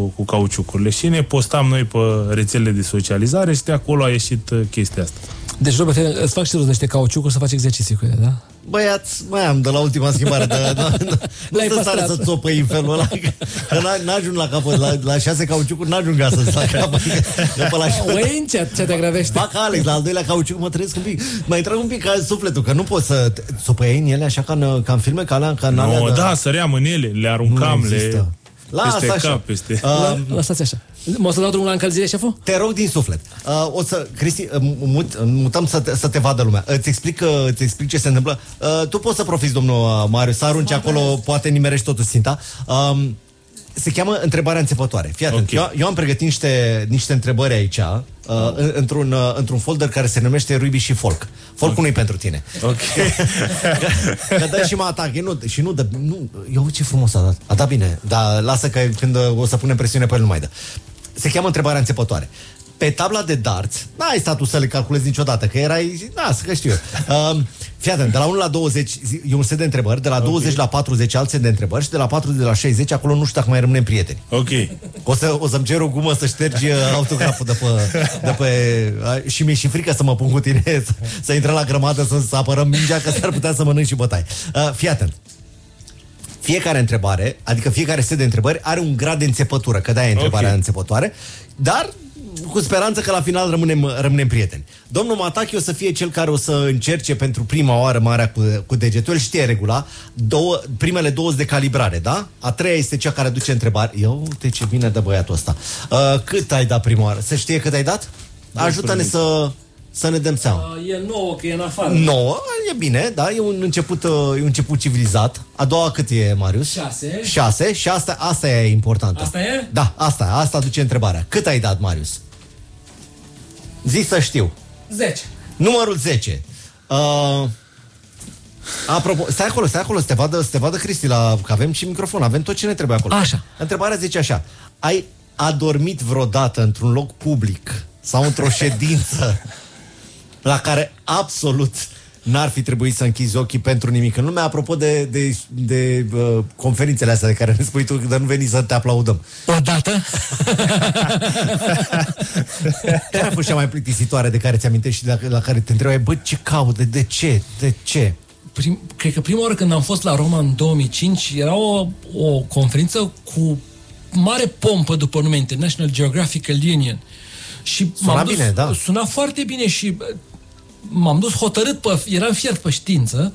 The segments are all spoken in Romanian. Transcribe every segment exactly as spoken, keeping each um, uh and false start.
cu cauciucurile și ne postam noi pe rețelele de socializare și de acolo a ieșit chestia asta. Deci, Robert, îți fac și rost niște cauciucuri să faci exerciții cu ele, da? Băiați, mai am de la ultima schimbare, dar nu stă stare să țopăi în felul ăla, că n-ajung la capăt, la, la șase cauciucuri n-ajung astăzi la capăt. Ui, încet, ce te grăvește? Fac Alex, la al doilea cauciuc mă trăiesc un pic, mai trag un pic ca sufletul, că nu pot să țopăi în ele așa ca în, ca în filme, ca alea, ca în alea. No, de... da, săream în ele, le aruncam, le... Lasă peste așa. cap, peste... Uh, Lăsați așa. Mă să dau drumul la încălzire, șeful? Te rog din suflet. Uh, o să, Cristi, uh, mut, mutăm să te, să te vadă lumea. Îți explic, uh, îți explic ce se întâmplă. Uh, tu poți să profiți, domnul uh, Marius, să arunci acolo, poate nimerești totul ținta. Uh, se cheamă întrebarea înțepătoare. Fii atent. Okay. Eu, eu am pregătit niște, niște întrebări aici, uh, într-un, uh, într-un folder care se numește Rugby și Folk. Folcul okay. nu-i pentru tine. Ok. că, că dă și mă atac. Nu, și nu dă... Nu, eu ce frumos a dat. A dat bine. Dar lasă că când o să punem presiune pe el nu mai dă. Se cheamă întrebarea înțepătoare. Pe tabla de darts, n-ai stat tu să le calculezi niciodată, că erai... Da, să că știu eu. Uh, fii atent, de la unu la douăzeci e un set de întrebări, de la okay. douăzeci la patruzeci alt set de întrebări și de la patruzeci la șaizeci acolo nu știu dacă mai rămânem prieteni. Ok. O, să, o să-mi cer o gumă să ștergi autograful de pe... De pe uh, și mi-e și frică să mă pun cu tine, să, să intrăm la grămadă, să, să apărăm mingea, că s-ar putea să mănânc și bătai. Uh, fii atent. Fiecare întrebare, adică fiecare set de întrebări are un grad de înțepătură, că de-aia e întrebarea okay. înțepătoare, dar cu speranță că la final rămânem, rămânem prieteni. Domnul Matache o să fie cel care o să încerce pentru prima oară marea cu, cu degetul, el știe regula, două, primele două de calibrare, da? A treia este cea care duce întrebare. Ia uite ce bine dă băiatul ăsta. Uh, cât ai dat prima oară? Se știe cât ai dat? Ajută-ne să... Să ne dăm seama. Uh, e nouă, că e în afară. nouă, e bine, da, e un început, uh, e un început civilizat. A doua cât e, Marius? șase. șase și asta, asta e importantă. Asta e? Da, asta, asta duce întrebarea. Cât ai dat, Marius? Zi să știu. zece. Numărul zece. Uh, apropo, stai acolo, stai acolo, să te vadă, să te vadă Cristi, la, că avem și microfon, avem tot ce ne trebuie acolo. Așa. Întrebarea zice așa. Ai adormit vreodată într-un loc public sau într-o ședință la care absolut n-ar fi trebuit să închizi ochii pentru nimic în lume, apropo de, de, de uh, conferințele astea de care ne spui tu, de nu veni să te aplaudăm. Odată? Care a fost cea mai plictisitoare de care ți-amintești și de la, la care te întrebai, bă, ce caut, de, de ce, de ce? Prim, cred că prima oară când am fost la Roma în două mii cinci era o, o conferință cu mare pompă după nume International Geographical Union. Și suna dus, bine, da. Suna foarte bine și m-am dus hotărât, pe, eram fiert pe știință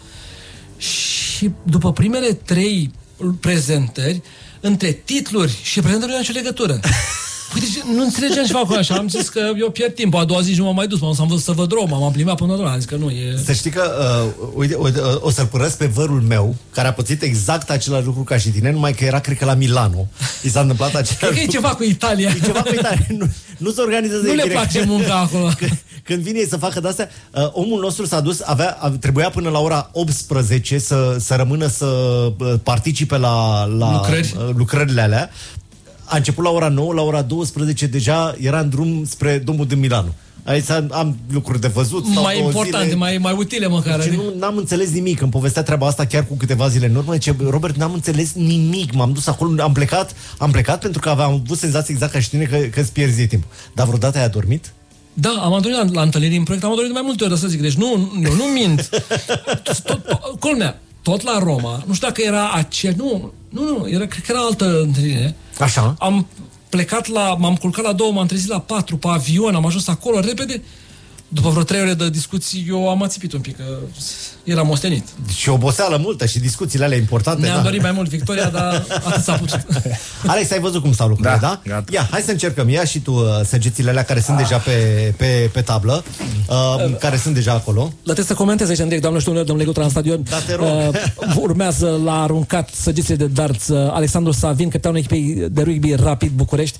și după primele trei prezentări, între titluri și prezentări nu era nicio legătură. Uite, nu înțelegeam ce fac așa. Am zis că eu pierd timp. A doua zi nu m-am mai dus. M-am să am văzut să văd Roma. M-am plimbat până la am zis că nu e... Să știi că uh, uite, uite, uh, o să-l părăsc pe vărul meu, care a pățit exact același lucru ca și tine, numai că era, cred că, la Milano. I s-a întâmplat același lucru. Cred că e ceva cu Italia. E ceva cu Italia. Nu, nu se organizează. Nu le place munca acolo. Când, când vine să facă de-astea, uh, omul nostru s-a dus, avea, trebuia până la ora optsprezece să, să rămână să participe la, la Lucrări. uh, lucrările alea. A început la ora nouă, la ora douăsprezece deja era în drum spre Domul din Milano. Aici am lucruri de văzut. Mai importante, mai, mai utile măcar. Deci nu n-am înțeles nimic. Îmi povestea treaba asta chiar cu câteva zile în urmă. Zice, Robert, n-am înțeles nimic. M-am dus acolo, am plecat, am plecat pentru că aveam avut senzația exact ca și tine că, că îți pierzi timp. Dar vreodată ai adormit? Da, am adormit la, la întâlniri în proiect, am adormit mai multe ori, să zic. Deci nu, eu nu mint. tot, tot, culmea, tot la Roma, nu știu dacă era aceea, nu, nu, nu, era, cred că era altă întâlnire. Așa. Am plecat la, m-am culcat la două, m-am trezit la patru pe avion, am ajuns acolo repede. După vreo trei ore de discuții, eu am ațipit un pic, că eram ostenit. Și oboseală multă și discuțiile alea importante. Ne-am da. dorit mai mult victoria, dar atât s-a putut. Alex, ai văzut cum stau lucrurile, da? da? Ia, hai să încercăm. Ia și tu uh, săgețile alea care sunt ah. deja pe, pe, pe tablă, uh, uh, care sunt deja acolo. Dar trebuie să comentez aici, Andrei, doamnă, știu, domnule Legutra în stadion. Da, te rog. Uh, urmează la aruncat săgețile de darts uh, Alexandru Savin, capitanul echipei de rugby Rapid București.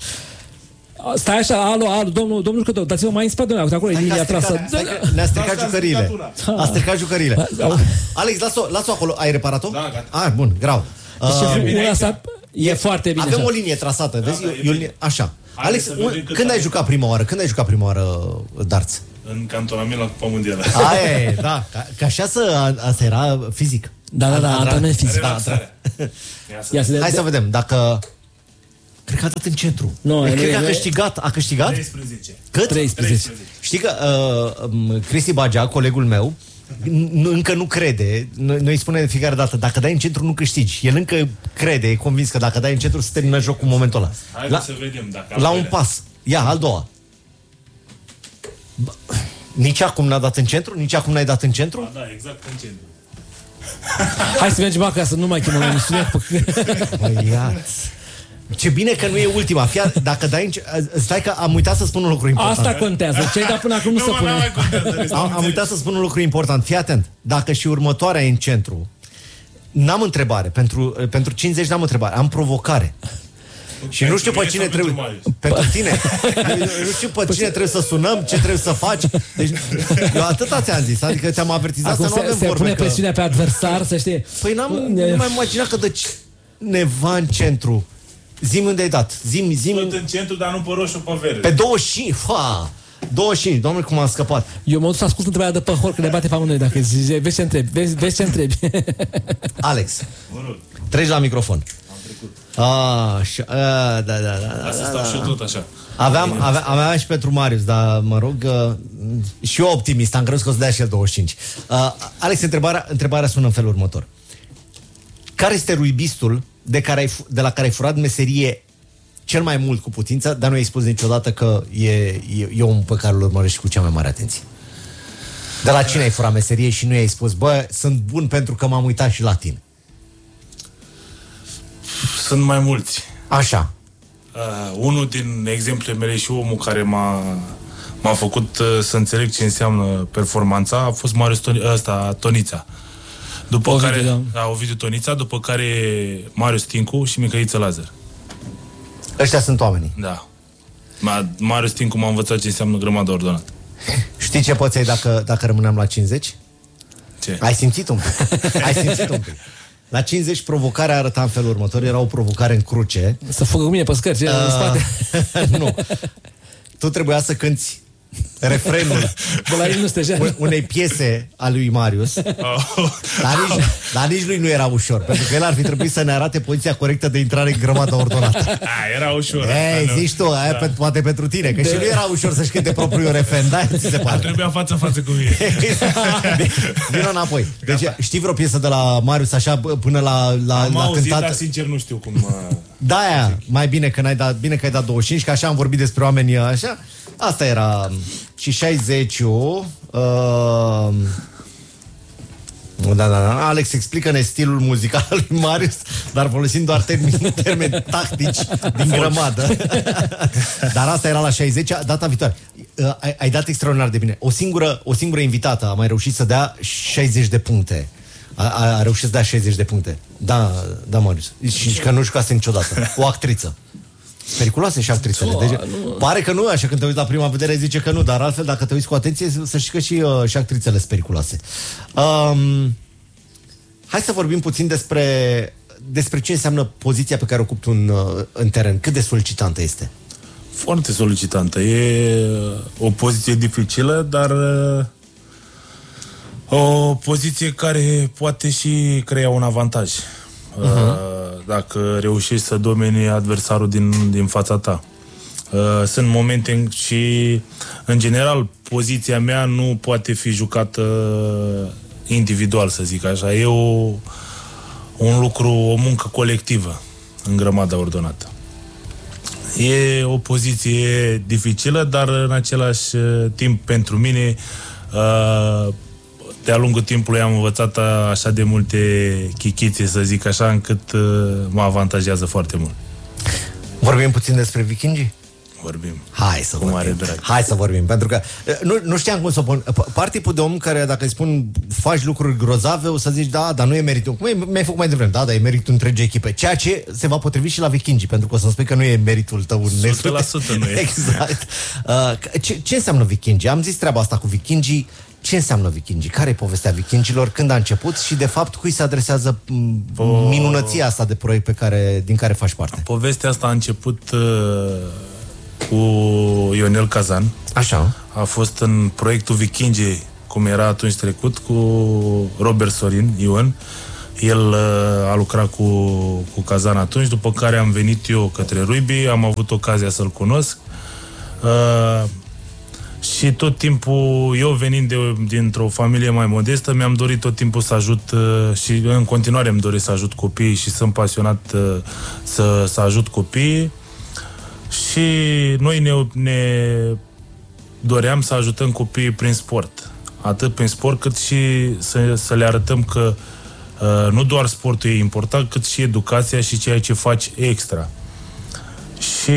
Stai așa, alo, alo, domnul, domnul jucător, dați-vă mai în spate, uite, acolo e linia trasă. Ne-a stricat jucăriile. A stricat jucăriile. Alex, las-o, las-o acolo. Ai reparat-o? Da, gata. Ah, bun, grav. Deci, una asta e foarte bine. Avem așa. o linie trasată, vezi? Da, e o linie, așa. Alex, un, când ai jucat prima oară? Când ai jucat prima oară darts? În cantonament la Cupa Mondială. Aia e, da. Ca, ca așa să, asta era fizic. Da, da, da, antrenament fizic. Da, Ia hai să vedem dacă... Cred că a dat în centru. Nu, Cred nu, că a nu, câștigat. A câștigat? treisprezece. Cât? treisprezece. Știi că uh, um, Cristi Bagea, colegul meu, n- încă nu crede, noi, noi spunem de fiecare dată, dacă dai în centru nu câștigi. El încă crede, e convins că dacă dai în centru se termină jocul în momentul ăla. Hai La, să vedem dacă la al un doilea. pas. Ia, al doua. Bă, nici acum n-a dat în centru? Nici acum n-ai dat în centru? A, da, exact în centru. Hai să mergem acasă, nu mai chemăm la emisiune. Băiați. Ce bine că nu e ultima. Fia, dacă dai în ce- stai că am uitat să spun un lucru important. Asta contează. Ce ai dat până acum nu, Nu, se mă, pune. n-am mai contează, restul Am, am am înțeles. uitat să spun un lucru important. Fii atent. Dacă și următoarea e în centru, n-am întrebare. Pentru, pentru cincizeci n-am întrebare. Am provocare. Și nu știu pe mine cine sau trebuie... pentru Pentru tine. Nu știu pe cine trebuie să sunăm, ce trebuie să faci. Deci, eu atâta ți-am zis. Adică te-am avertizat Acum să nu se, avem se vorbe. pune Că... presiunea pe adversar, să știi. Păi n-am, nu mai imaginat că dă cineva în centru. Zi-mi unde ai dat. Zi-mi, zi-mi... Tot în centru, dar nu pe roșu, pe verde. Pe douăzeci și cinci. Fa! douăzeci și cinci. Doamne, cum am scăpat. Eu m-am dus să ascult întrebarea de Păhor, că ne bate pe amândoi dacă zice, vezi ce întrebi, vezi, vezi ce întrebi. Alex, Mă rog, treci la microfon. am trecut. Ah, și, a, da, da, da, da, Asta da, stau da. și eu tot așa. Aveam, aveam, aveam și pentru Marius, dar mă rog, uh, și eu optimist, am crezut că o să dea și el douăzeci și cinci. Uh, Alex, întrebarea, întrebarea sună în felul următor. Care este ruibistul de, care ai, fu- de la care ai furat meserie cel mai mult cu putință, dar nu ai spus niciodată că e, e, e omul pe care îl urmărești cu cea mai mare atenție? De la cine ai furat meserie și nu i-ai spus, bă, sunt bun pentru că m-am uitat și la tine? Sunt mai mulți. Așa. Uh, unul din exemplele mele și omul care m-a, m-a făcut uh, să înțeleg ce înseamnă performanța a fost Marius Toni, ăsta, Tonița. După Ovidiu, care, da. da, Ovidiu Tonița, după care Marius Tincu și Mihăiță Lazar. Ăștia sunt oamenii. Da. Ma, Marius Tincu m-a învățat ce înseamnă grămadă ordonată. Știi ce poți ai dacă, dacă rămâneam la cincizeci? Ce? Ai simțit un pic. Ai simțit un pic. La cincizeci provocarea arăta în felul următor. Era o provocare în cruce. Să fugă cu mine pe scări, ce, în spate. Nu. Tu trebuia să cânti refrenul De la el nu steja. unei piese a lui Marius. Oh. Dar nici, dar nici lui nu era ușor. Pentru că el ar fi trebuit să ne arate poziția corectă de intrare în grămada ordonată. A, era ușor. Ei, asta, nu? zici tu, aia pe, poate pentru tine. Că și nu era ușor să-și cânte propriul refren. Da, ți se pare. Trebuia față-față cu mine. Vino înapoi. Deci știi vreo piesă de la Marius așa până la, la, Am la auzit, cântat? dar sincer nu știu cum... Uh... Da, mai bine că, n-ai dat, bine că ai dat douăzeci și cinci, că așa am vorbit despre oamenii așa. Asta era. Și șaizeci-ul... Uh, da, da, da. Alex, explică-ne stilul muzical al lui Marius, dar folosind doar termeni, termeni tactici din grămadă. Dar asta era la șaizeci, data viitoare. Uh, ai, ai dat extraordinar de bine. O singură, o singură invitată a mai reușit să dea șaizeci de puncte. A, a, a reușit să dea șaizeci de puncte. Da, da, Marius. Și că nu jucase niciodată. O actriță. Periculoase și actrițele. Deci, pare că nu, așa când te uiți la prima vedere zice că nu, dar altfel dacă te uiți cu atenție să știi că și, uh, și actrițele sunt periculoase. Um, hai să vorbim puțin despre, despre ce înseamnă poziția pe care o ocupi tu în, uh, în teren. Cât de solicitantă este? Foarte solicitantă. E o poziție dificilă, dar uh, o poziție care poate și crea un avantaj. Uh-huh. Dacă reușești să domini adversarul din, din fața ta. Sunt momente în, și, în general, poziția mea nu poate fi jucată individual, să zic așa. E o, un lucru, o muncă colectivă în grămada ordonată. E o poziție dificilă, dar în același timp pentru mine de-a lungul timpului am învățat așa de multe chichițe, să zic așa, încât mă avantajează foarte mult. Vorbim puțin despre vikingii? Vorbim. Hai să Cu vorbim. mare drag. Hai să vorbim, pentru că nu, nu știam cum să o pun. Partipul de om care, dacă îi spun faci lucruri grozave, o să zici, da, dar nu e meritul. Cum mi-ai făcut mai devreme? Da, dar e meritul întregii echipe. Ceea ce se va potrivi și la vikingii, pentru că o să-mi spui că nu e meritul tău. o sută la sută nu e. Exact. Uh, ce, ce înseamnă vikingii? Am zis treaba asta cu vikingii. Ce înseamnă vikingii? Care e povestea vikingilor? Când a început? Și, de fapt, cui se adresează po... minunăția asta de proiect pe care, din care faci parte? Povestea asta a început uh, cu Ionel Cazan. Așa. A fost în proiectul Vikingii, cum era atunci trecut, cu Robert Sorin, Ion, El uh, a lucrat cu, cu Kazan atunci, după care am venit eu către rugby, am avut ocazia să-l cunosc. Uh, și tot timpul, eu venind de, dintr-o familie mai modestă, mi-am dorit tot timpul să ajut uh, și în continuare îmi doresc să ajut copiii și sunt pasionat uh, să, să ajut copiii. Și noi ne, ne doream să ajutăm copiii prin sport. Atât prin sport, cât și să, să le arătăm că uh, nu doar sportul e important, cât și educația și ceea ce faci extra. Și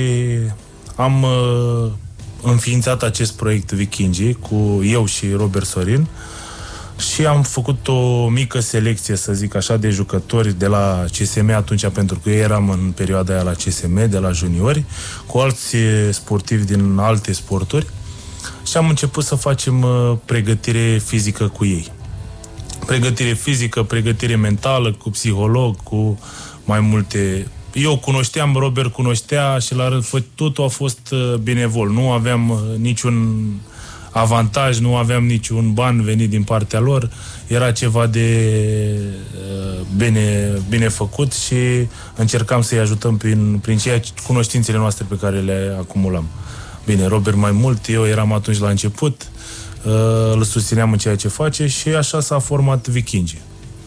am uh, înființat acest proiect Vikingii cu eu și Robert Sorin și am făcut o mică selecție, să zic așa, de jucători de la C S M atunci, pentru că eu eram în perioada aia la C S M, de la juniori, cu alți sportivi din alte sporturi și am început să facem uh, pregătire fizică cu ei. Pregătire fizică, pregătire mentală, cu psiholog, cu mai multe... Eu cunoșteam, Robert cunoștea și la rând totul a fost benevol. Nu aveam niciun avantaj, nu aveam niciun ban venit din partea lor. Era ceva de bine, bine făcut și încercam să-i ajutăm prin, prin ceea, cunoștințele noastre pe care le acumulam. Bine, Robert mai mult, eu eram atunci la început, îl susțineam în ceea ce face și așa s-a format Vikingii.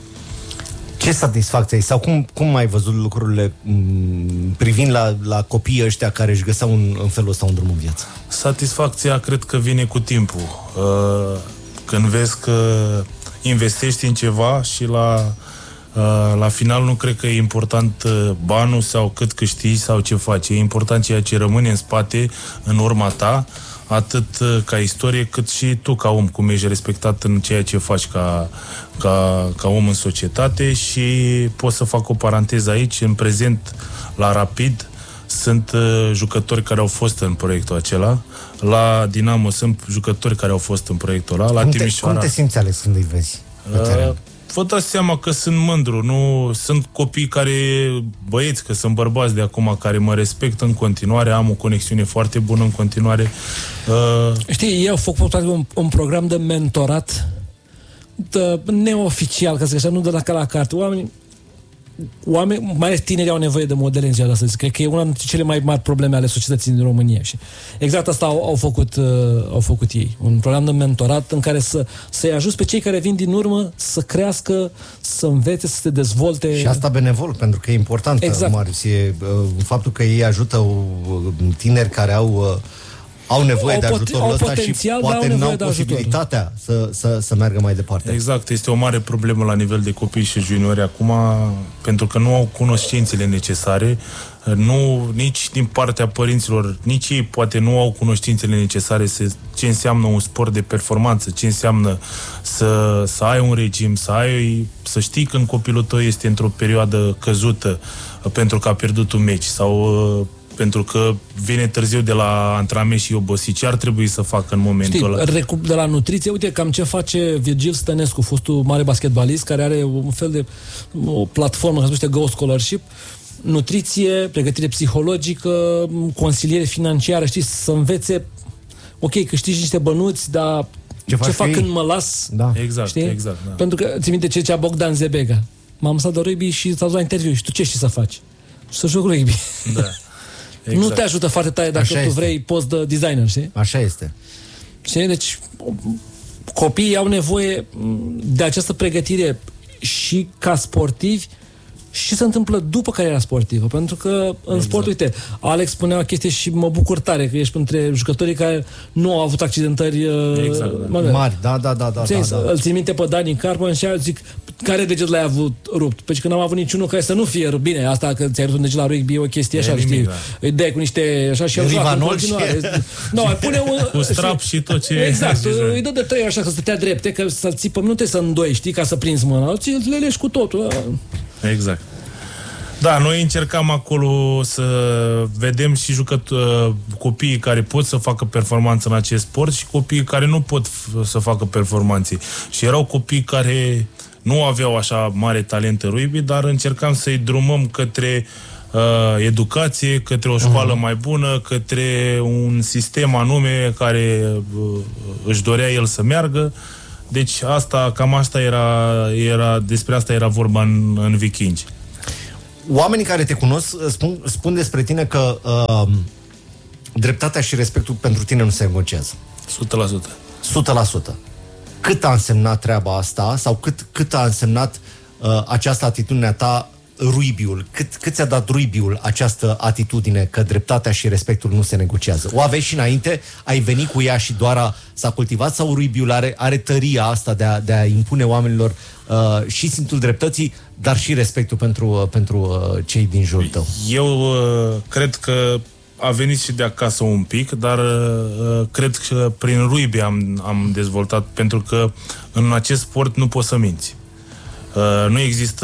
Ce satisfacție ai? Sau cum, cum ai văzut lucrurile m- privind la, la copiii ăștia care își găseau un, în felul ăsta un drum în viață? Satisfacția cred că vine cu timpul. Uh, când vezi că investești în ceva și la, uh, la final nu cred că e important banul sau cât câștigi sau ce faci. E important ceea ce rămâne în spate, în urma ta, atât ca istorie, cât și tu ca om, cum ești respectat în ceea ce faci ca, ca, ca om în societate. Și pot să fac o paranteză aici. În prezent, la Rapid, sunt uh, jucători care au fost în proiectul acela. La Dinamo sunt jucători care au fost în proiectul ăla. La cum, te, Timișoara... cum te simți, Alex, când îi vezi? Uh, vă dați seama că sunt mândru. Nu sunt copii care, băieți, că sunt bărbați de acum, care mă respectă în continuare, am o conexiune foarte bună în continuare. Uh... Știi, ei au făcut un, un program de mentorat de, neoficial, ca să zic așa, nu de la ca la carte. Oamenii Oameni, mai ales tinerii, au nevoie de modele în ziua de astăzi. Cred că e una dintre cele mai mari probleme ale societății din România. Și exact asta au, au, făcut, uh, au făcut ei. Un program de mentorat în care să, să-i ajut pe cei care vin din urmă să crească, să învețe, să se dezvolte. Și asta benevol, pentru că e important, exact. Marius, e uh, faptul că ei ajută uh, tineri care au... Uh, au nevoie au de ajutorul ăsta și poate n-au posibilitatea să, să, să meargă mai departe. Exact, este o mare problemă la nivel de copii și juniori acum, pentru că nu au cunoștințele necesare, nu, nici din partea părinților, nici ei poate nu au cunoștințele necesare să, ce înseamnă un sport de performanță, ce înseamnă să, să ai un regim, să, ai, să știi când copilul tău este într-o perioadă căzută pentru că a pierdut un meci sau pentru că vine târziu de la antrenament și e obosit. Ce ar trebui să facă în momentul Știi, ăla? Recup de la nutriție, uite cam ce face Virgil Stănescu, fostul mare basketbalist, care are un fel de o platformă, care se numește Go Scholarship, nutriție, pregătire psihologică, consiliere financiară, știi, să învețe, ok, câștigi niște bănuți, dar ce, ce fac când mă las? Da. Exact, știi? exact. Da. Pentru că, ți minte ce zicea Bogdan Zebega? M-am stat de rugby și s-a dus la interviu. Și tu ce știi să faci? Să joc rugby. Da. Exact. Nu te ajută foarte tare dacă Așa tu este. vrei post de designer, știi? Așa este. Știi? Deci copiii au nevoie de această pregătire și ca sportivi și se întâmplă după cariera sportivă. Pentru că în exact. sport, uite, Alex spunea o chestie și mă bucur tare că ești între jucătorii care nu au avut accidentări exact, da. mari. Da, da, da, da, da, da. Îl țin minte pe Dani Carpman și zic, care deget l-ai avut rupt? Pentru că n-am avut niciunul care să nu fie rupt. Bine, asta că ți-ai rupt un deget la rugby e o chestie e așa, nimic, știi? Da. Îi dai cu niște, așa, și el joacă în continuare. No, pune un, cu strap și, și tot ce... Exact, îi dă de trei așa, să stătea drepte, că să-l țipă, nu trebuie să îndoi, știi, ca să prinzi mâna, ți le leși cu totul. Exact. Da, noi încercam acolo să vedem și jucători, copiii care pot să facă performanță în acest sport și copiii care nu pot să facă performanțe. Și erau copii care nu aveau așa mare talent în rugby, dar încercam să-i drumăm către uh, educație, către o școală uh-huh. mai bună, către un sistem anume care uh, își dorea el să meargă. Deci asta, cam asta era, era despre asta era vorba în, în Vikingi. Oamenii care te cunosc spun, spun despre tine că uh, dreptatea și respectul pentru tine nu se negociază. o sută la sută. o sută la sută. Cât a însemnat treaba asta sau cât, cât a însemnat uh, această atitudine a ta ruibiul? Cât, cât ți-a dat ruibiul această atitudine că dreptatea și respectul nu se negociază? O aveai și înainte? Ai venit cu ea și doar a, s-a cultivat sau ruibiul are, are tăria asta de a, de a impune oamenilor uh, și simțul dreptății, dar și respectul pentru, uh, pentru uh, cei din jurul tău? Eu uh, cred că a venit și de acasă un pic, dar uh, cred că prin ruibe am, am dezvoltat, pentru că în acest sport nu poți să minți. Uh, nu există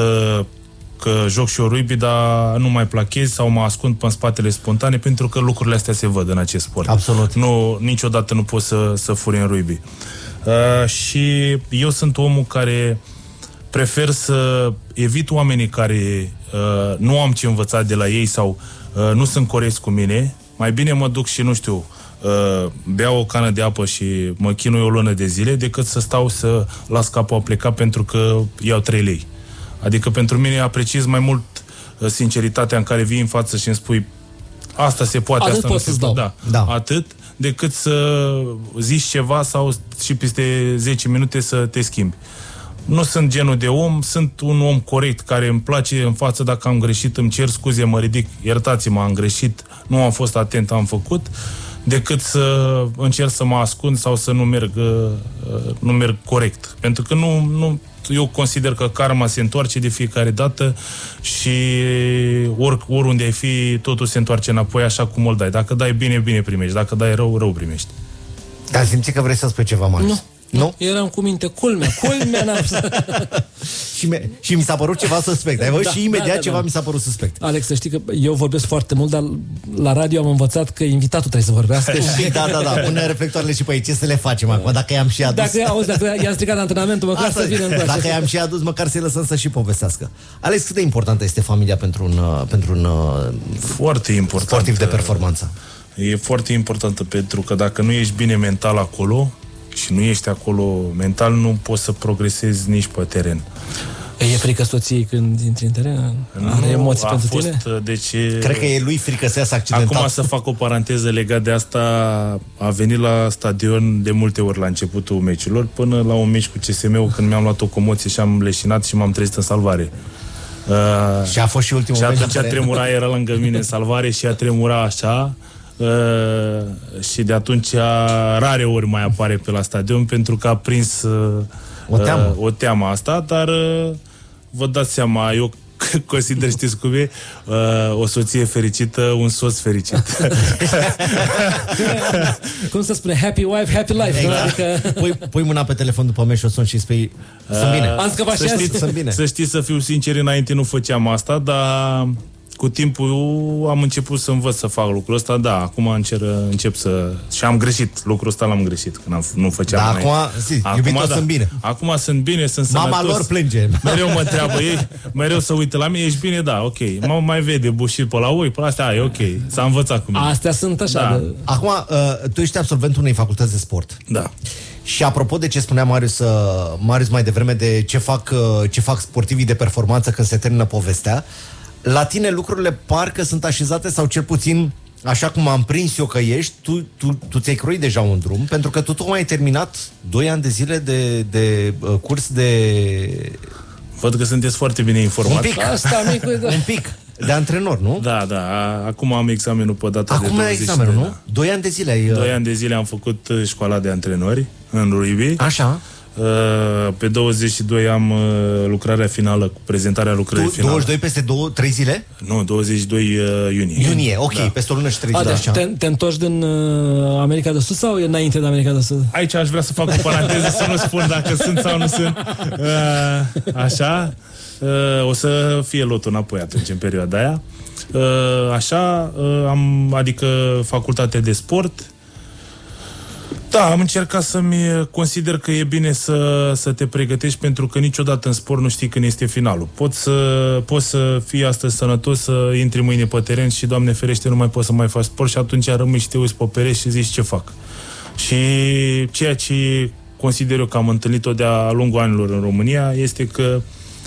că joc și o ruibi, dar nu mai plachez sau mă ascund pe în spatele spontane, pentru că lucrurile astea se văd în acest sport. Absolut. Nu, niciodată nu poți să, să furi în ruibi. Uh, și eu sunt omul care prefer să evit oamenii care uh, nu am ce învăța de la ei sau uh, nu sunt corecți cu mine. Mai bine mă duc și, nu știu, uh, beau o cană de apă și mă chinui o lună de zile, decât să stau să las capul a pleca pentru că iau trei lei. Adică pentru mine apreciez mai mult uh, sinceritatea în care vii în față și îmi spui asta se poate, atât asta nu se poate. Da, da. Atât, decât să zici ceva sau și peste zece minute să te schimbi. Nu sunt genul de om, sunt un om corect care îmi place în față, dacă am greșit, îmi cer scuze, mă ridic, iertați-mă, am greșit, nu am fost atent, am făcut, decât să încerc să mă ascund sau să nu merg, nu merg corect. Pentru că nu, nu, eu consider că karma se întoarce de fiecare dată și ori, oriunde ai fi, totul se întoarce înapoi așa cum îl dai. Dacă dai bine, bine primești. Dacă dai rău, rău primești. Dar simți că vrei să spui ceva, Marius? Nu. Nu? Eram cu minte, culmea, culmea n-am și, me- și mi s-a părut ceva suspect. Ai văzut? Da, și imediat da, da, ceva da. mi s-a părut suspect. Alex, să știi că eu vorbesc foarte mult, dar la radio am învățat că invitatul trebuie să vorbească. Da, da, da, pune reflectoarele și pe aici, ce să le facem acum, dacă i-am și adus. Dacă, auzi, dacă i-a stricat antrenamentul, măcar asta, să vină în dacă i-am și adus, măcar să-i lăsăm să și povestească. Alex, cât de importantă este familia pentru un, pentru un foarte important, sportiv de performanță? E foarte importantă, pentru că dacă nu ești bine mental acolo și nu ești acolo mental, nu poți să progresezi nici pe teren. E frică soției când intri în teren? Are nu, emoții a pentru fost, tine? Deci, cred că e lui frică să iasă accidentat. Acum să fac o paranteză legat de asta. A venit la stadion de multe ori la începutul meciurilor, până la un meci cu C S M-ul, când mi-am luat o comoție și am leșinat și m-am trezit în salvare. Uh, și a fost și ultimul meci. Și meci atunci a tremura, era lângă mine în salvare și a tremura așa. Uh, și de atunci rare ori mai apare pe la stadion, pentru că a prins uh, o, teamă. Uh, o teamă asta, dar uh, vă dați seama, eu consider, știți cum e, uh, o soție fericită, un soț fericit. Cum să spune, happy wife, happy life. Exact. Adică... Pui, pui mâna pe telefon după meci și o sun și spui sunt bine. Am scăpat și știți, sunt bine. Să știți, să fiu sincer, înainte nu făceam asta, dar cu timpul am început să învăț să fac lucrul ăsta, da, acum încer, încep să... Și am greșit, lucrul ăsta l-am greșit, când am, nu făceam da, înainte. acum, zi, acum, iubito, da. Sunt bine. Acum sunt bine, sunt Mama sănătos. lor plânge. Mereu mă întreabă ei, mereu să uită la mine, ești bine? Da, ok. Mă mai vede bușit pe la oi, pe astea, e ok. S-a învățat cu mine. Astea sunt așa. Da. De... Acum, uh, tu ești absolventul unei facultăți de sport. Da. Și apropo de ce spunea Marius, uh, Marius mai devreme, de ce fac, uh, ce fac sportivii de performanță când se termină povestea, la tine lucrurile parcă sunt așezate, sau cel puțin, așa cum am prins eu că ești, tu, tu, tu ți-ai croit deja un drum, pentru că tu tocmai ai terminat doi ani de zile de, de uh, curs de... Văd că sunteți foarte bine informați. Un pic, asta, micu, da. un pic, de antrenor, nu? Da, da, acum am examenul pe data acum de douăzeci. Acum ai examenul, de, nu? Da. Doi ani de zile ai... Uh... Doi ani de zile am făcut școala de antrenori în Ruibi. Așa. Pe douăzeci și doi am lucrarea finală, cu prezentarea lucrării finale. douăzeci și doi peste două, trei zile? Nu, douăzeci și doi iunie. Iunie, ok, da. Peste o lună și trei zile. Deci te, te întorci din uh, America de Sud sau e înainte de America de Sud? Aici aș vrea să fac o paranteză să nu spun dacă sunt sau nu sunt. Uh, așa. Uh, o să fie lotul înapoi atunci, în perioada aia. Uh, așa, uh, am, adică facultate de sport. Da, am încercat să-mi consider că e bine să, să te pregătești, pentru că niciodată în sport nu știi când este finalul. Poți să, poți să fii astăzi sănătos, să intri mâine pe teren și, Doamne ferește, nu mai poți să mai faci sport și atunci rămâi și te uiți pe pereți și zici ce fac. Și ceea ce consider eu că am întâlnit-o de-a lungul anilor în România, este că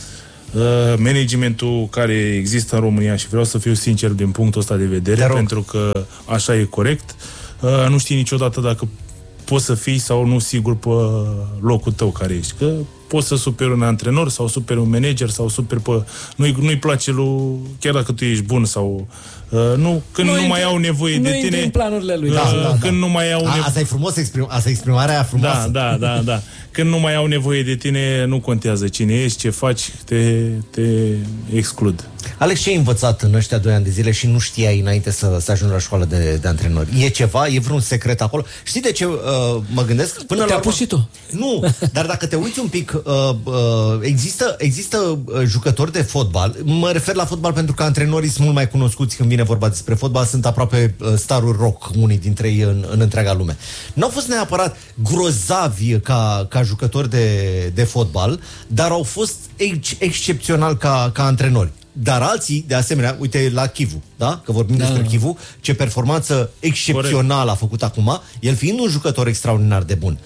uh, managementul care există în România, și vreau să fiu sincer din punctul ăsta de vedere, pentru că așa e corect, uh, nu știi niciodată dacă poți să fii sau nu sigur pe locul tău care ești. Că poți să superi un antrenor sau superi un manager sau superi pe... Nu-i, nu-i place lui... Chiar dacă tu ești bun sau... Uh, nu, când nu, nu mai au nevoie nu de tine... Nu în planurile lui. Uh, da, da, când da. nu mai au nevoie... Asta e frumos, exprim, asta e exprimarea frumoasă. Da, da, da, da. Când nu mai au nevoie de tine, nu contează cine ești, ce faci, te, te exclud. Alex, ce ai învățat în ăștia doi ani de zile și nu știai înainte să, să ajungi la școală de, de antrenori? E ceva? E vreun secret acolo? Știi de ce uh, mă gândesc? Până Te-a la pus și tu. Nu, dar dacă te uiți un pic, uh, uh, există, există uh, jucători de fotbal, mă refer la fotbal pentru că antrenorii sunt mult mai cunoscuți când vine vorba despre fotbal, sunt aproape uh, staruri rock, unii dintre ei în, în întreaga lume. Nu au fost neapărat grozavi ca, ca jucători de, de fotbal, dar au fost ex- excepțional ca, ca antrenori. Dar alții, de asemenea, uite la Chivu, da? Că vorbim da, despre da. Chivu, ce performanță excepțională a făcut acum, el fiind un jucător extraordinar de bun.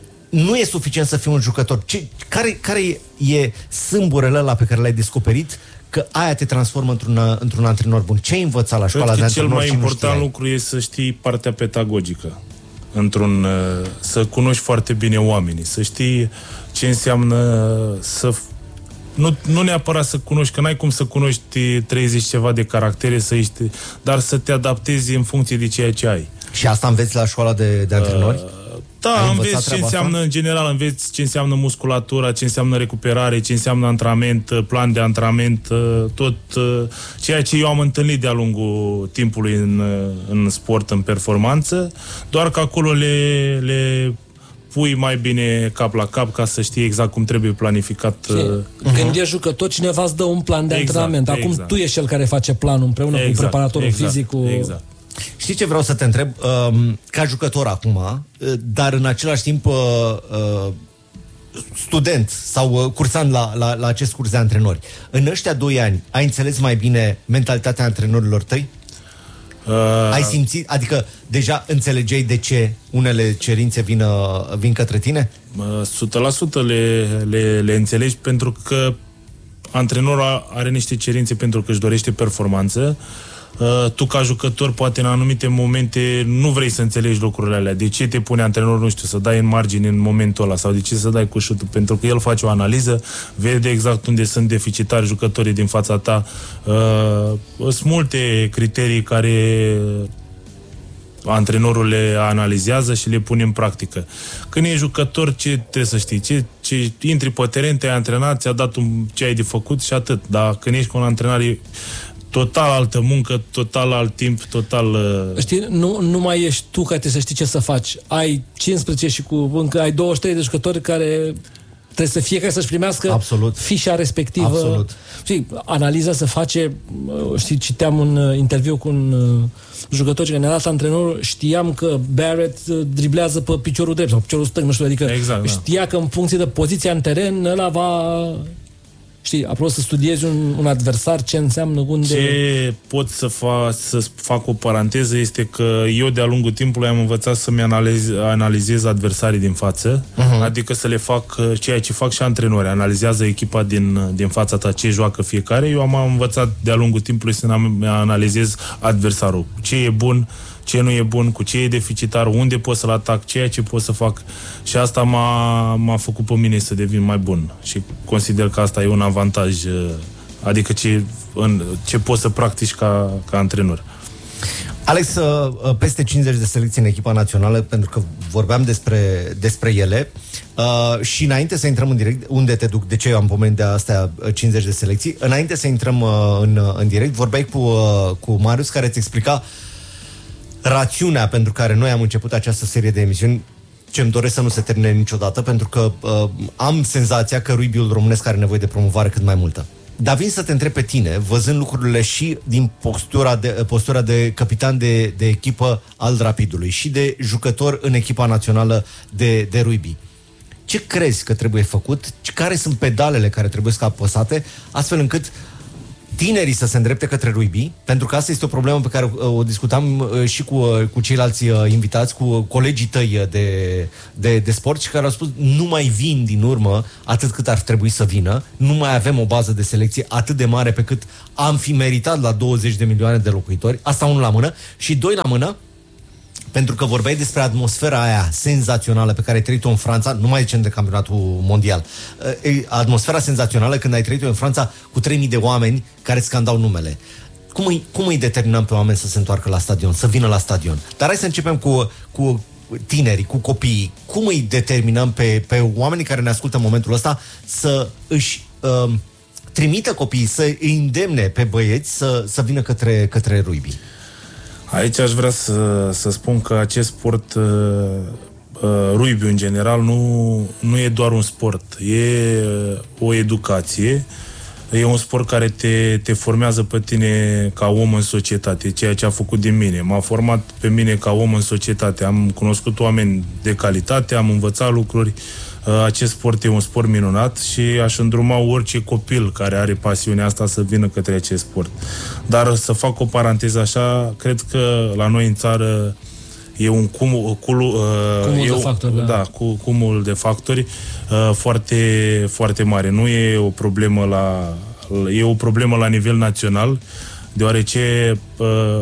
Nu e suficient să fii un jucător. Ce, care, care e sâmburele ăla pe care l-ai descoperit că aia te transformă într-un, într-un antrenor bun? Ce ai învățat la școala de antrenor? Cel mai important lucru e să știi partea pedagogică. Într-un, să cunoști foarte bine oamenii, să știi ce înseamnă să... Nu, nu neapărat să cunoști, că n-ai cum să cunoști treizeci ceva de caractere, să ești, dar să te adaptezi în funcție de ceea ce ai. Și asta înveți la școala de, de antrenori? Uh, da, înveți ce înseamnă, asta? În general, înveți ce înseamnă musculatura, ce înseamnă recuperare, ce înseamnă antrenament, plan de antrenament, tot ceea ce eu am întâlnit de-a lungul timpului în, în sport, în performanță, doar că acolo le... le pui mai bine cap la cap ca să știi exact cum trebuie planificat. Uh-huh. Când e jucător, cineva îți dă un plan de exact, antrenament. Acum exact. Tu ești cel care face planul împreună exact, cu preparatorul exact, fizic. Cu... Exact. Știi ce vreau să te întreb? Uh, ca jucător acum, uh, dar în același timp uh, uh, student sau uh, cursant la, la, la acest curs de antrenori. În ăștia doi ani, ai înțeles mai bine mentalitatea antrenorilor tăi? Uh, Ai simțit? Adică deja înțelegeai de ce unele cerințe vin, vin către tine? o sută la sută le, le, le înțelegi, pentru că antrenorul are niște cerințe pentru că își dorește performanță. Uh, tu ca jucător poate în anumite momente nu vrei să înțelegi lucrurile alea. De ce te pune antrenorul, nu știu, să dai în margine în momentul ăla sau de ce să dai cu șutul? Pentru că el face o analiză, vede exact unde sunt deficitari jucătorii din fața ta. Uh, sunt multe criterii care antrenorul le analizează și le pune în practică. Când e jucător, ce trebuie să știi? Ce, ce intri pe teren, te-ai antrenat, ți-a dat un, ce ai de făcut și atât. Dar când ești cu un antrenor, total altă muncă, total alt timp, total... Uh... Știi, nu, nu mai ești tu care trebuie să știi ce să faci. Ai cincisprezece și cu încă ai douăzeci și trei de jucători care trebuie să fiecare să-și primească Absolut. fișa respectivă. Absolut. Știi, analiza se face, știi, citeam un interviu cu un jucător care ne-a dat antrenorul, știam că Barrett driblează pe piciorul drept sau piciorul stâng, nu știu, adică exact, știa da. că în funcție de poziția în teren, ăla va... Știi, apropo să studiezi un, un adversar, ce înseamnă, unde... Ce pot să fac, să fac o paranteză este că eu de-a lungul timpului am învățat să-mi analiz, analizez adversarii din față, uh-huh. adică să le fac ceea ce fac și antrenori. Analizează echipa din, din fața ta, ce joacă fiecare. Eu am învățat de-a lungul timpului să analizez adversarul. Ce e bun, ce nu e bun, cu ce e deficitar, unde pot să-l atac, ceea ce pot să fac. Și asta m-a, m-a făcut pe mine să devin mai bun. Și consider că asta e un avantaj, adică ce, în, ce poți să practici ca, ca antrenor. Alex, peste cincizeci de selecții în echipa națională, pentru că vorbeam despre, despre ele, uh, și înainte să intrăm în direct, unde te duc, de ce eu am pomenit de astea cincizeci de selecții, înainte să intrăm uh, în, în direct, vorbeai cu, uh, cu Marius, care îți explica rațiunea pentru care noi am început această serie de emisiuni, ce îmi doresc să nu se termine niciodată, pentru că uh, am senzația că rugby-ul românesc are nevoie de promovare cât mai multă. Dar vin să te întreb pe tine, văzând lucrurile și din postura de, postura de capitan de, de echipă al Rapidului și de jucător în echipa națională de, de rugby. Ce crezi că trebuie făcut? Care sunt pedalele care trebuie să apăsate, astfel încât tinerii să se îndrepte către rugby, pentru că asta este o problemă pe care o discutam și cu, cu ceilalți invitați, cu colegii tăi de, de, de sport și care au spus nu mai vin din urmă atât cât ar trebui să vină, nu mai avem o bază de selecție atât de mare pe cât am fi meritat la douăzeci de milioane de locuitori, asta unul la mână, și doi la mână, pentru că vorbeai despre atmosfera aia senzațională pe care ai trăit-o în Franța, nu mai zicem de campionatul mondial, atmosfera senzațională când ai trăit-o în Franța cu trei mii de oameni care scandau numele. Cum îi, cum îi determinăm pe oameni să se întoarcă la stadion, să vină la stadion? Dar hai să începem cu, cu tinerii, cu copiii. Cum îi determinăm pe, pe oamenii care ne ascultă în momentul ăsta să își uh, trimită copiii, să îi îndemne pe băieți să, să vină către, către rugby? Aici aș vrea să, să spun că acest sport, uh, uh, rugby în general, nu, nu e doar un sport, e uh, o educație, e un sport care te, te formează pe tine ca om în societate, ceea ce a făcut din mine. M-a format pe mine ca om în societate, am cunoscut oameni de calitate, am învățat lucruri. Acest sport e un sport minunat și aș îndruma orice copil care are pasiunea asta să vină către acest sport. Dar să fac o paranteză așa, cred că la noi în țară e un cum, culu, uh, cumul e de factori, da, da, cu, cumul de factori uh, foarte, foarte mare. Nu e o problemă la e o problemă la nivel național, deoarece uh,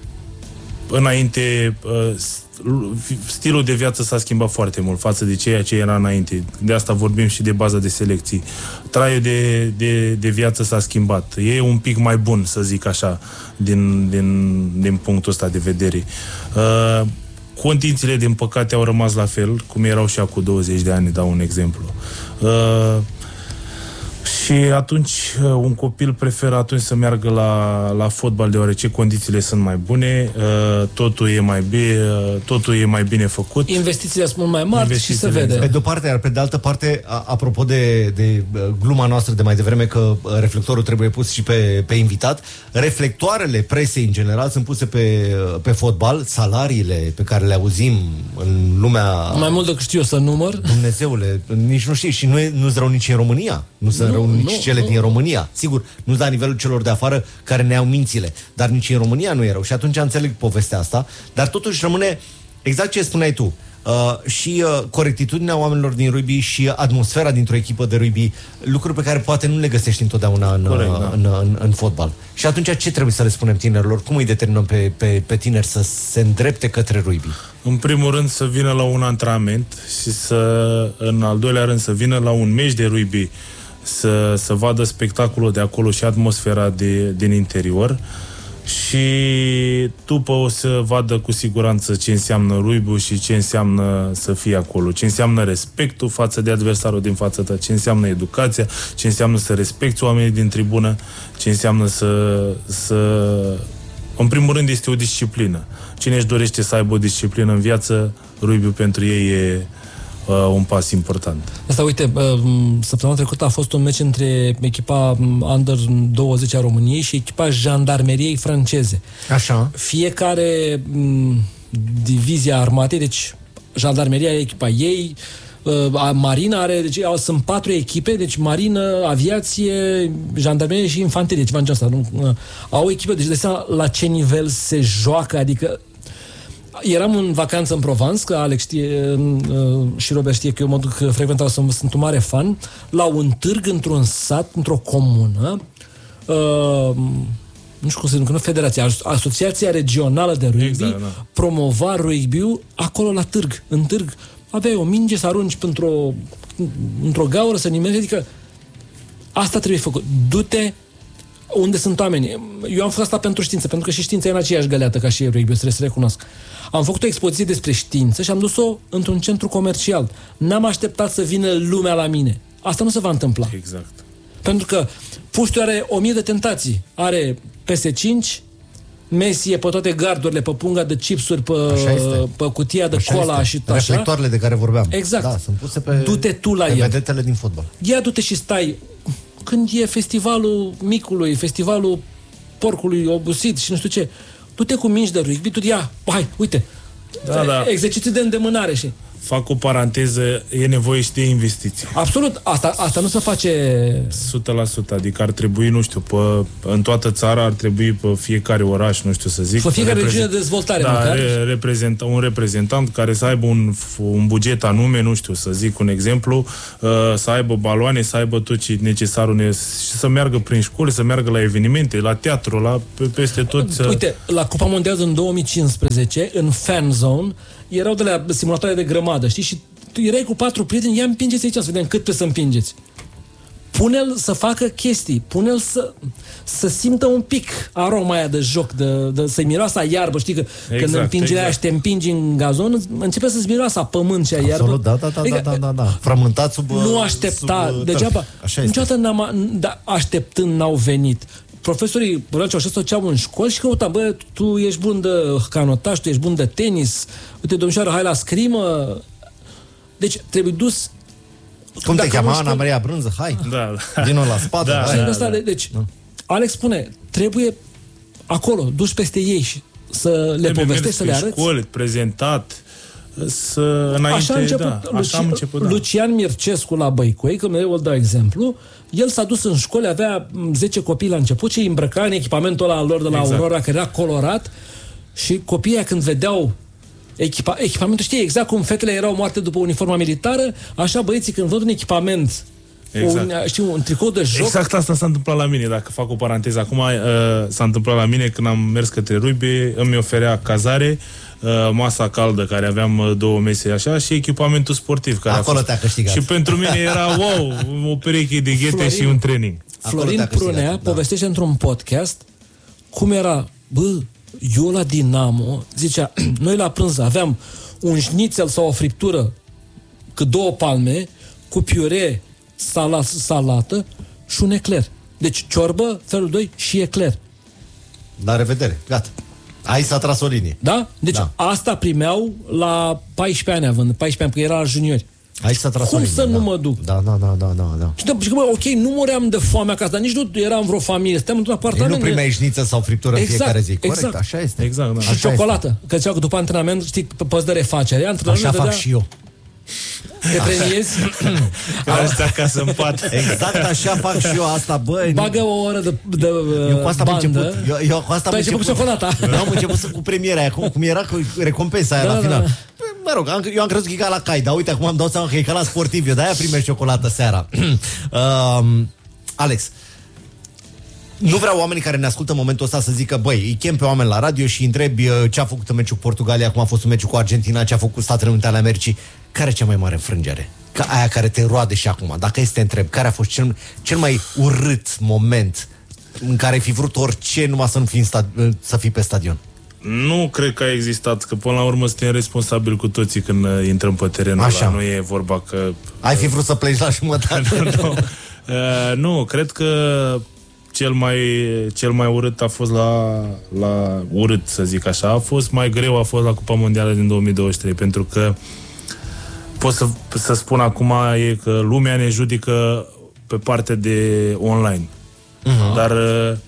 înainte uh, stilul de viață s-a schimbat foarte mult față de ceea ce era înainte. De asta vorbim și de baza de selecții. Traiul de, de, de viață s-a schimbat. E un pic mai bun, să zic așa, din, din, din punctul ăsta de vedere. Uh, condițiile, din păcate, au rămas la fel, cum erau și acum douăzeci de ani, dau un exemplu. Uh, Și atunci un copil preferă atunci să meargă la, la fotbal, deoarece condițiile sunt mai bune, totul e mai bine, totul e mai bine făcut. Investițiile sunt mult mai mari și se vede. Pe de-o parte, iar pe de altă parte, apropo de, de gluma noastră de mai devreme că reflectorul trebuie pus și pe, pe invitat, reflectoarele presei în general sunt puse pe, pe fotbal, salariile pe care le auzim în lumea... Mai mult decât știu eu să număr. Dumnezeule, nici nu știi și nu, nu-s rău nici în România. Nu sunt rău nici nu, cele nu. din România. Sigur, nu la nivelul celor de afară care ne iau mințile, dar nici în România nu e rău. Și atunci înțeleg povestea asta, dar totuși rămâne exact ce spuneai tu. Uh, și uh, corectitudinea oamenilor din rugby și atmosfera dintr-o echipă de rugby, lucruri pe care poate nu le găsești întotdeauna în, Corect, uh, da. în, în, în fotbal. Și atunci ce trebuie să le spunem tinerilor? Cum îi determinăm pe, pe, pe tineri să se îndrepte către rugby? În primul rând să vină la un antrenament și să, în al doilea rând, să vină la un meci de rugby, să, să vadă spectacolul de acolo și atmosfera de, din interior, și după o să vadă cu siguranță ce înseamnă rugby și ce înseamnă să fie acolo, ce înseamnă respectul față de adversarul din fața ta, ce înseamnă educația, ce înseamnă să respecti oamenii din tribună, ce înseamnă să, să... În primul rând este o disciplină. Cine își dorește să aibă o disciplină în viață, rugby pentru ei e Uh, un pas important. Asta, uite, uh, săptămâna trecută a fost un meci între echipa Under douăzeci a României și echipa Jandarmeriei franceze. Așa. Fiecare um, divizia armatei, deci Jandarmeria e echipa ei, uh, Marina are, deci au, sunt patru echipe, deci Marină, Aviație, Jandarmerie și Infanterie, ceva în genul ăsta. Nu? Uh, au echipe, deci de seama la ce nivel se joacă, adică eram în vacanță în Provence, că Alex știe uh, și Robert știe că eu mă duc frecventat, sunt, sunt un mare fan, la un târg într-un sat, într-o comună, uh, nu știu cum se numește, Federația, Asociația Regională de Rugby, exact, da. promova rugby-ul acolo la târg, în târg. Aveai o minge să arunci într-o, într-o gaură, să nimeni, adică asta trebuie făcut. Du-te unde sunt oamenii. Eu am făcut asta pentru știință, pentru că și știința e în aceeași găleată ca și rugby, trebuie să recunosc. Am făcut o expoziție despre știință și am dus-o într-un centru comercial. N-am așteptat să vină lumea la mine. Asta nu se va întâmpla. Exact. Pentru că puștiu are o mie de tentații. Are P S cinci, Messi e pe toate gardurile, pe punga de chipsuri, pe, pe cutia de așa cola este. Și așa. Reflectoarele de care vorbeam. Exact. Da, sunt puse pe, du-te tu la pe el. vedetele din fotbal. Ia du-te și stai. Când e festivalul micului, festivalul porcului obosit și nu știu ce, du-te cu mingi de rugby, tu ia, hai, uite, da, da. exerciții de îndemânare și... fac o paranteză, e nevoie și de investiții. Absolut, asta, asta nu se face... o sută la sută, adică ar trebui, nu știu, pe, în toată țara ar trebui pe fiecare oraș, nu știu să zic... Pe fiecare regiune de dezvoltare, da, măcar. Re, reprezenta, un reprezentant care să aibă un, un buget anume, nu știu, să zic un exemplu, uh, să aibă baloane, să aibă tot ce necesar și să meargă prin școli, să meargă la evenimente, la teatru, la peste tot... Să... Uite, la Cupa Mondială în două mii cincisprezece, în Fan Zone, erau de la simulatoare de grămadă, știi? Și tu erai cu patru prieteni, ia împingeți aici, să vedem cât trebuie să împingeți. Pune-l să facă chestii, pune-l să, să simtă un pic aroma aia de joc, de, de, să-i miroasa iarbă, știi că exact, când împingerea exact. aia și te împingi în gazon, începe să-ți miroasa pământ și a iarbă. Absolut, da, da, da, adică, da, da, da, da. Frământat sub... Nu aștepta, sub, degeaba, niciodată n-am, da, așteptând n-au venit. Profesorii Ceaușescu ceau în școli și căuta, bă, tu ești bun de canotaj, tu ești bun de tenis, uite, domnișoară, hai la scrimă. Deci, trebuie dus... Cum te cheamă? Ana Maria Brânză? Hai, da, da. Vino la spate. Da, hai. da, da, da. Deci, da. Alex spune, trebuie acolo, duci peste ei și să le trebuie povestești, să le arăți. Școli, prezentat, să înainte, așa, început, da, Luci, așa am început, da. Lucian Mircescu la Băicoi, că mereu îl dau exemplu, el s-a dus în școli, avea zece copii la început și îi îmbrăca în echipamentul ăla lor de la exact. Aurora, care era colorat, și copiii când vedeau echipa, echipamentul, știi, exact cum fetele erau moarte după uniforma militară, așa băieții când văd un echipament, exact. un, știu, un tricou de joc... Exact asta s-a întâmplat la mine, dacă fac o paranteză. Acum uh, s-a întâmplat la mine când am mers către rugby, îmi oferea cazare, uh, masa caldă, care aveam uh, două mese așa, și echipamentul sportiv. Care acolo te-a câștigat. Și pentru mine era, wow, o pereche de ghete Florin, și un training. Florin Prunea da. povestește într-un podcast cum era, bă, eu la Dinamo, zicea, noi la prânz aveam un șnițel sau o friptură cât două palme, cu piure, salat, salată și un ecler. Deci ciorbă, felul doi și ecler. La revedere, gata. Aici s-a tras o linie. Da? Deci da. asta primeau la paisprezece ani având, paisprezece ani, că era la juniori. Aici s-a tras Cum o linie, să da. nu mă duc? Da, da, da, da, da, da. Și, și bă, ok, nu muream de foame acasă, dar nici nu eram vreo familie, stăteam într-un apartament. Nu primeai șniță sau friptură exact, în fiecare zi. Corect, exact. așa este. Exact, da. Și așa ciocolată. Este. Că ziceau că după antrenament, știi, poți de refacere. Așa fac și eu. Te premiezi? Că ăsta acasă în pat. Exact așa fac și eu asta, băi. Bagă o oră de, de eu cu asta bandă. am început. Eu, eu cu asta am început. Tu ai început cu ciocolata. Eu am început cu premiera aia, cum, cum era cu recompensa aia da, la final. Da, da. Mă rog, am, eu am crezut că e ca la cai, dar uite, acum îmi dau seama că e ca la sportiv. Eu de-aia primești ciocolată seara. um, Alex, nu vreau oamenii care ne ascultă în momentul ăsta să zică, băi, îi chem pe oameni la radio și îi întrebi ce a făcut în meciul cu Portugalia, cum a fost un meciul cu Argentina, ce a făcut Statele Unite ale Americii. Care e cea mai mare înfrângere? Ca aia care te roade și acum. Dacă este te întreb, care a fost cel, cel mai urât moment în care ai fi vrut orice, numai să nu fii, în stad- să fii pe stadion? Nu cred că a existat, că până la urmă suntem responsabili cu toții când intrăm pe terenul ăla. Nu e vorba că... Ai fi vrut să pleci la jumătate? nu, nu. Uh, nu, cred că cel mai, cel mai urât a fost la, la... urât, să zic așa. A fost mai greu, a fost la Cupa Mondială din două mii douăzeci și trei, pentru că pot să, să spun acum e că lumea ne judecă pe partea de online. Uh-huh. Dar uh,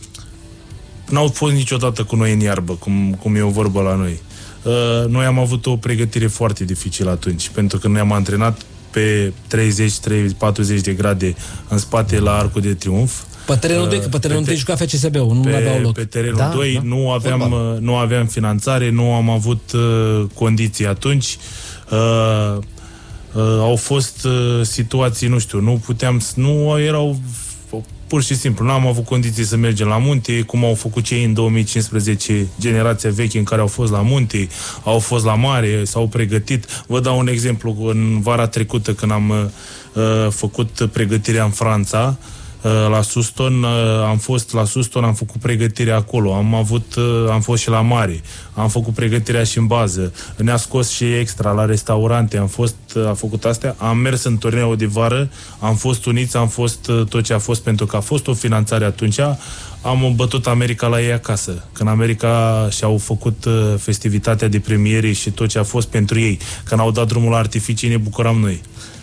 n-au fost niciodată cu noi în iarbă, cum, cum e o vorbă la noi. Uh, noi am avut o pregătire foarte dificilă atunci, pentru că noi am antrenat pe treizeci patruzeci de grade în spate la Arcul de Triunf. Pe terenul doi, uh, pe terenul doi juca F C S B-ul, nu aveau loc. Pe terenul da, doi da, nu, aveam, nu aveam finanțare, nu am avut uh, condiții atunci. Uh, uh, au fost uh, situații, nu știu, nu puteam, nu erau pur și simplu, nu am avut condiții să mergem la munte, cum au făcut cei în două mii cincisprezece, generația veche în care au fost la munte, au fost la mare, s-au pregătit. Vă dau un exemplu, în vara trecută când am uh, făcut pregătirea în Franța, la Suston, am fost la Suston, am făcut pregătirea acolo, am avut, am fost și la mare, am făcut pregătirea și în bază, ne-a scos și extra la restaurante, am fost, a făcut astea, am mers în turneul de vară, am fost uniți, am fost tot ce a fost, pentru că a fost o finanțare atunci, am bătut America la ei acasă. Când America și-au făcut festivitatea de premiere și tot ce a fost pentru ei, când au dat drumul la artificii, ne bucuram noi.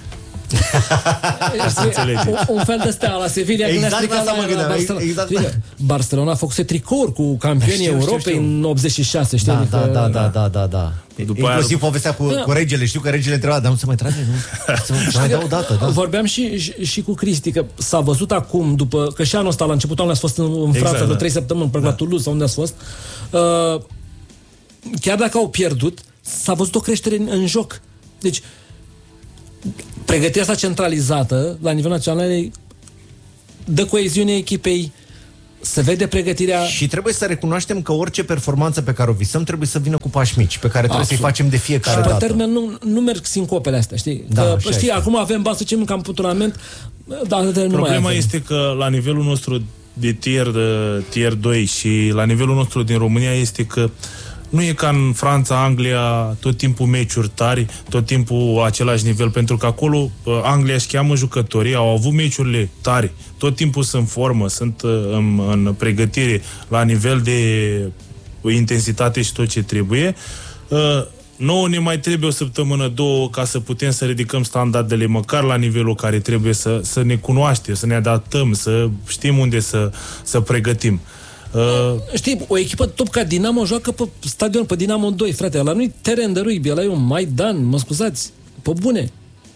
Un fel de stea la Sevilla. Exact asta mă gândeam. Barcelona. Exact. Barcelona a făcut tricouri cu campionii Știu, știu, Europei știu. în optzeci și șase. Știi? Da, da, da, da, da, da, da. După Inclusiv aia... povestea cu, cu regele. Știu că regele întreba, dar nu se mai trage, nu? Să mai dau o dată, da. Vorbeam și, și, și cu Cristi, că s-a văzut acum, după, că și anul ăsta, la începutul anului, ați fost în, în Franța, exact, de trei săptămâni, pe la Toulouse, sau unde ați fost. Uh, chiar dacă au pierdut, s-a văzut o creștere în, în joc. Deci, pregătirea asta centralizată, la nivel național, dă coeziune echipei, se vede pregătirea... Și trebuie să recunoaștem că orice performanță pe care o visăm trebuie să vină cu pași mici, pe care trebuie Absolut. să-i facem de fiecare și dată. pe termen nu, nu merg sincopele astea, știi? Da, că, știi, este. Acum avem bani să facem în campionament, dar nu Problema mai avem. este că la nivelul nostru de tier, de tier doi și la nivelul nostru din România este că nu e ca în Franța, Anglia, tot timpul meciuri tari, tot timpul același nivel, pentru că acolo Anglia își cheamă jucătorii, au avut meciurile tari, tot timpul sunt în formă, sunt în, în pregătire la nivel de intensitate și tot ce trebuie. Nouă ne mai trebuie o săptămână, două, ca să putem să ridicăm standardele măcar la nivelul care trebuie, să, să ne cunoaștem, să ne adaptăm, să știm unde să, să pregătim. Uh, Știi, o echipă top ca Dinamo joacă pe stadion, pe Dinamo doi, frate. Ăla nu-i teren de rugby, ăla e un Maidan, mă scuzați, pe bune.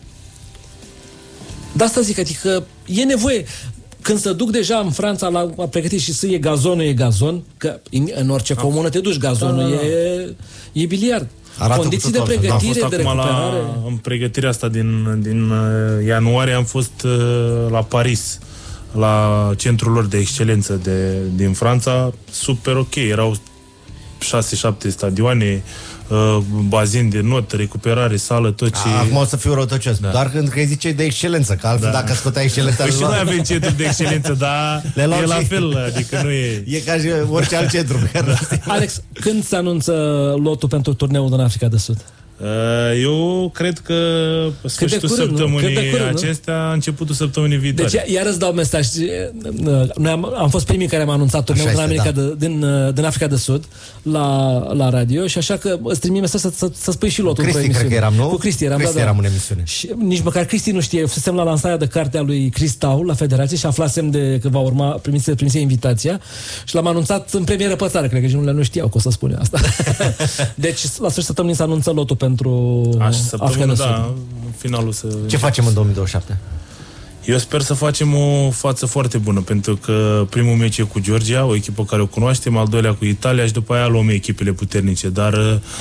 De asta zic, adică e nevoie. Când se duc deja în Franța la a pregătit și să e gazon, nu e gazon, că în orice comună te duci, gazonul da, e, e biliard. Arată condiții de pregătire, da, de recuperare. La, în pregătirea asta din, din ianuarie am fost la Paris, la centrul lor de excelență de, din Franța, super ok, erau șase șapte stadioane, uh, bazin de not, recuperare, sală, tot ce... Acum o să fiu răutăcios, da. Doar când că zice de excelență, că altfel da. Dacă scoteai excelența... Păi și noi avem centru de excelență, dar e la fel, adică nu e... E ca și orice alt centru. Alex, când se anunță lotul pentru turneul din Africa de Sud? Eu cred că sfârșitul curând, săptămânii curând, acestea, începutul săptămânii viitoare. Deci iar îți dau mesaj. Noi am, am fost primii care am anunțat turneul din, America da. de, din, din Africa de Sud la, la radio și așa că îți trimit mesaj să, să, să spui și lotul. Cu Cristi, cred că eram, nu? Cu Cristi eram, Cristi da, eram da. în emisiune. Și nici măcar Cristi nu știe. Fusem la lansarea de carte a lui Cristau la Federație și aflasem de că va urma, primise, primise invitația și l-am anunțat în premieră pe țară. Cred că nu le nu știau că o să spune asta. Deci la sfârșitul săptămânii se anunță lotul pentru Aș săptămână, da, finalul să... Ce facem în două mii douăzeci și șapte? Eu sper să facem o față foarte bună, pentru că primul meci e cu Georgia, o echipă care o cunoaștem, al doilea cu Italia și după aia luăm echipele puternice, dar...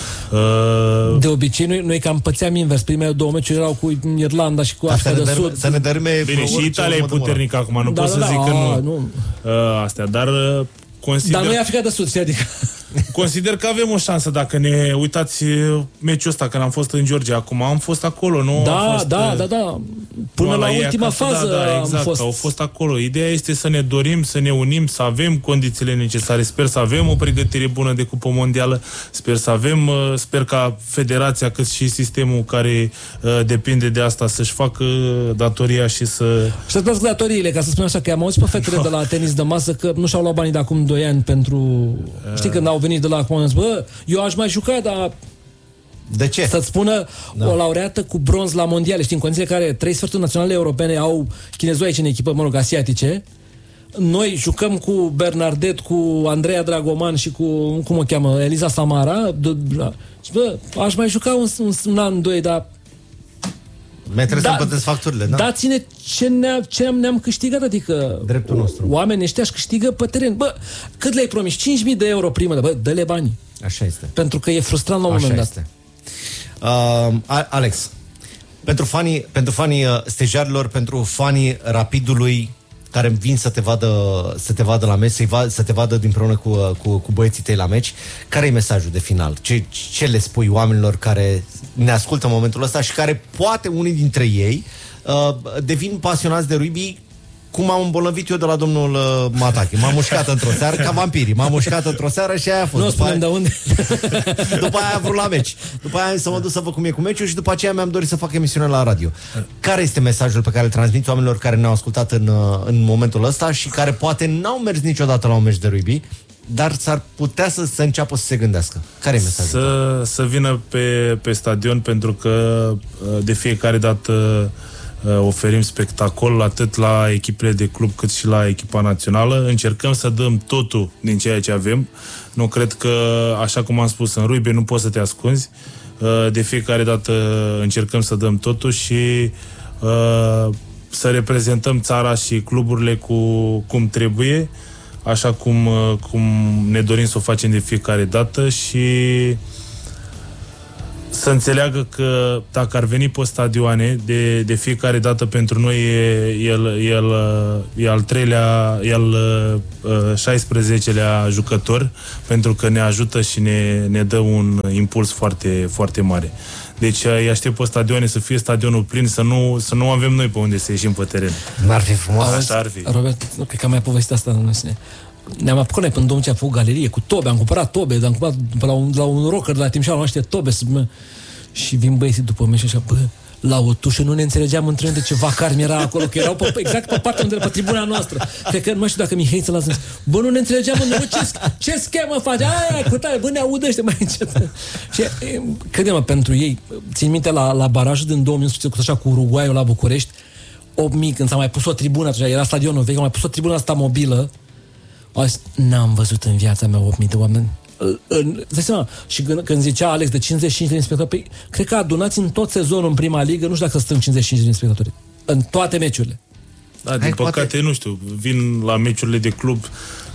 Uh... De obicei, noi, noi cam pățeam invers. Primele două meciuri erau cu Irlanda și cu Africa de Sud. Să ne dărâme... Bine, și Italia e puternică acum, nu da, pot da, să da, zic a, că nu. nu. Uh, astea, dar... Uh, Consider... Dar nu e Africa de Sud, adică... Consider că avem o șansă, dacă ne uitați meciul ăsta, când am fost în Georgia acum, am fost acolo, nu? Da, am fost, da, da, da. Până la ultima acasă, fază da, da, exact, am fost. Au fost acolo. Ideea este să ne dorim, să ne unim, să avem condițiile necesare. Sper să avem o pregătire bună de Cupă Mondială, sper să avem, sper ca federația, cât și sistemul care uh, depinde de asta, să-și facă datoria și să... Și să-ți datoriile, ca să spun așa, că am auzit pe fetele de la tenis de masă că nu și-au luat banii de acum doi ani pentru... Uh... Știi, când au venit de la acum, bă, eu aș mai juca, dar... De ce? Să-ți spună da. O laureată cu bronz la mondiale. Știi, în condiții în care trei sferturi naționale europene au chinezoi aici în echipă, mă rog, asiatice. Noi jucăm cu Bernardet, cu Andreea Dragoman și cu, cum o cheamă, Eliza Samara. Și bă, aș mai juca un, un, un an, doi, dar... Mai trebuie da, să împătesc facturile, da? Dați-ne ce, ne-a, ce ne-am câștigat, adică... Dreptul nostru. Oamenii ăștia își câștigă pe teren. Bă, cât le-ai promis? cinci mii de euro primă, bă, dă-le bani. Așa este. Pentru că e frustrant la un moment dat. Este. Uh, Alex, pentru fanii, pentru fanii uh, stejarilor, pentru fanii Rapidului care vin să te vadă, să te vadă la meci, să, va, să te vadă împreună cu, cu, cu băieții tăi la meci, care e mesajul de final? Ce, ce le spui oamenilor care ne ascultă în momentul ăsta și care poate unii dintre ei uh, devin pasionați de rugby, cum am îmbolnăvit eu de la domnul uh, Matache. M-am mușcat într-o seară, ca vampirii. M-am mușcat într-o seară și aia a fost. Nu spunem de unde. După aia am vrut la meci. După aia am să mă duc să văd cum e cu meciul și după aceea mi-am dorit să fac emisiune la radio. Care este mesajul pe care îl transmiți oamenilor care ne-au ascultat în, în momentul ăsta și care poate n-au mers niciodată la un meci de rugby, dar s-ar putea să, să înceapă să se gândească? Care e mesajul? Să, să vină pe, pe stadion, pentru că de fiecare dată oferim spectacol atât la echipele de club cât și la echipa națională. Încercăm să dăm totul din ceea ce avem. Nu cred că, așa cum am spus, în rugby nu poți să te ascunzi. De fiecare dată încercăm să dăm totul și să reprezentăm țara și cluburile cu cum trebuie, așa cum, cum ne dorim să o facem de fiecare dată și să înțeleagă că dacă ar veni pe stadioane, de, de fiecare dată pentru noi e, el, el, e al treilea, e al șaisprezecelea jucător, pentru că ne ajută și ne, ne dă un impuls foarte, foarte mare. Deci îi aștept pe stadioane să fie stadionul plin, să nu, să nu avem noi pe unde să ieșim pe teren. N-ar fi frumos? Așa ar fi. Robert, nu cred că am mai povestit asta în sine. Ne-am apucat noi până domnul ce a făcut galerie cu tobe, am cumpărat tobe, am cumpărat la un, la un rocker de la Timișoara, nu știu, tobe să, mă, și vin băieții după mine și așa, bă, la o tușă nu ne înțelegeam între noi de ce vacar mi era acolo, că erau pe, exact pe partea unde era pe tribuna noastră. Cred că nu știu dacă Mihai să-l a zis, bă, nu ne înțelegeam între noi, ce, ce schemă faci? Aia, cu tare, bă, ne audăște mai încet. Și crede-mă, pentru ei, țin minte la, la barajul din două mii unsprezece, așa cu Uruguayul la București, opt mii, când s-a mai pus o tribună, atunci era stadionul vechi, a mai pus o tribună asta mobilă. Azi, n-am văzut în viața mea opt mii de oameni. Îți seama, și când, când zicea Alex de cincizeci și cinci de spectatori, cred că adunați în tot sezonul în prima ligă, nu știu dacă strâng cincizeci și cinci de spectatori. În toate meciurile. Da, din păcate, poate... nu știu, vin la meciurile de club,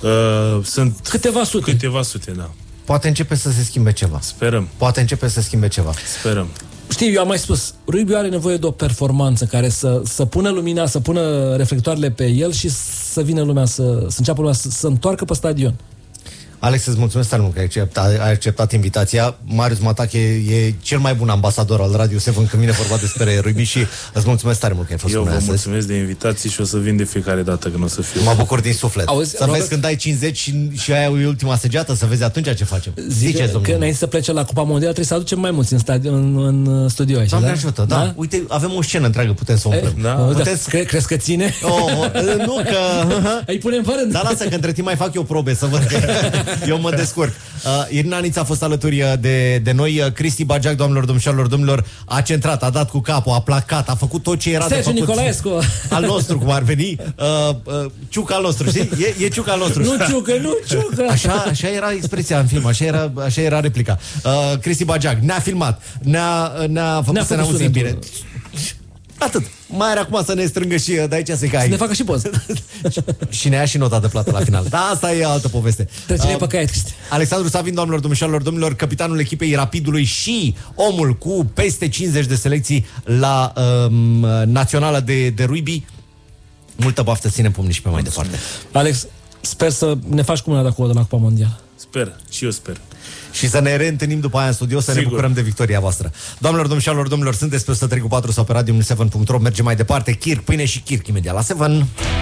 uh, sunt câteva sute. Câteva sute, da. Poate începe să se schimbe ceva. Sperăm. Poate începe să se schimbe ceva. Sperăm. Știi, eu am mai spus, rugby are nevoie de o performanță care să, să pună lumina, să pună reflectoarele pe el și să vină lumea, să, să înceapă lumea să, să întoarcă pe stadion. Alex, îți mulțumesc tare mult că ai acceptat, ai acceptat invitația. Marius Matache e cel mai bun ambasador al Radio șapte când vine vorba despre rugby și îți mulțumesc tare mult că ai fost Eu cu noi vă astăzi. mulțumesc de invitații și o să vin de fiecare dată când o să fiu. Mă bucur din suflet. Auzi, să Robert... vezi când ai cincizeci și, și aia e ultima săgeată, să vezi atunci ce facem. Ziceți, că înainte să plece la Cupa Mondială trebuie să aducem mai mulți în, stadion, în, în studio aici. Doamne da? ajută, da. da. Uite, avem o scenă întreagă, putem să o umplem. Da. Putem... Cre- crezi că ține? Oh, nu, că... Îi punem fără. Dar lasă că între timp mai fac eu probe să văd că eu mă descurc. Uh, Irina Nița a fost alături de, de noi. uh, Cristi Bageac, doamnelor, domnișoarelor, domnilor, a centrat, a dat cu capul, a placat, a făcut tot ce era Sergiu de făcut. Nicolaescu. Al nostru, cum ar veni. Uh, uh, ciuca al nostru, știi? E, e ciuca al nostru. Nu ciucă, nu ciucă. Așa, așa era expresia în film, așa era, așa era replica. Uh, Cristi Bageac ne-a filmat, ne-a, ne-a făcut Ne-a să ne făcut auzim sunetul. bine. Atât. Mai are acum să ne strângă și de aici să-i cai. Să ne facă și poză. Și ne ia și nota de plată la final. Da, asta e altă poveste. Trecere Uh, pe caiet, Cristi. Alexandru Savin, doamnelor, domnișoarelor, domnilor, capitanul echipei Rapidului și omul cu peste cincizeci de selecții la um, națională de, de rugby. Multă baftă, ținem pumni și pe mai departe. Alex, sper să ne faci cu mâna de acolo de la Cupa Mondială. Sper, și eu sper. Și să ne reîntâlnim după aia în studio, să Sigur. ne bucurăm de victoria voastră. Doamnelor, domnișoarelor, domnilor, sunteți pe o sută trei cu patru sau pe radio șapte punct ro. Mergem mai departe. Kirk, pâine și Kirk imediat la șapte.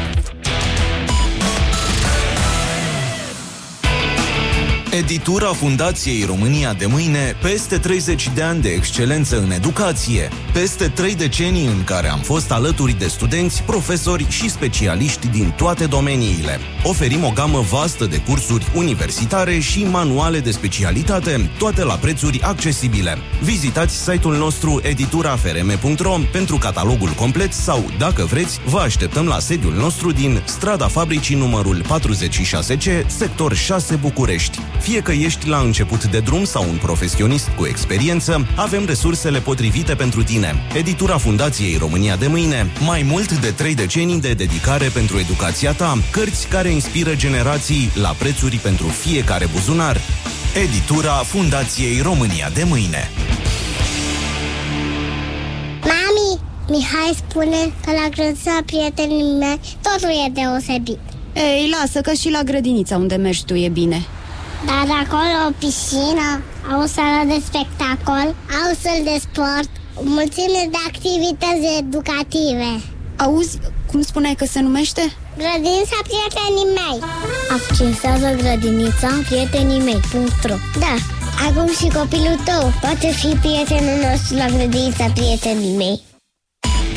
Editura Fundației România de Mâine, peste treizeci de ani de excelență în educație, peste trei decenii în care am fost alături de studenți, profesori și specialiști din toate domeniile. Oferim o gamă vastă de cursuri universitare și manuale de specialitate, toate la prețuri accesibile. Vizitați site-ul nostru editura f r m punct ro pentru catalogul complet sau, dacă vreți, vă așteptăm la sediul nostru din strada Fabricii numărul patruzeci și șase C, sector șase București. Fie că ești la început de drum sau un profesionist cu experiență, avem resursele potrivite pentru tine. Editura Fundației România de Mâine, mai mult de trei decenii de dedicare pentru educația ta, cărți care inspiră generații la prețuri pentru fiecare buzunar. Editura Fundației România de Mâine. Mami, Mihai spune că la grădinița prietenii mei totul e deosebit. Ei, lasă că și la grădinița unde mergi tu e bine. Dar acolo o piscină, au o sală de spectacol, au săl de sport, o mulțime de activități educative. Auzi, cum spuneai că se numește? Grădinița prietenii mei. Accesează grădinița prietenii mei punct ro. Da, acum și copilul tău poate fi prietenul nostru la grădinița prietenii mei.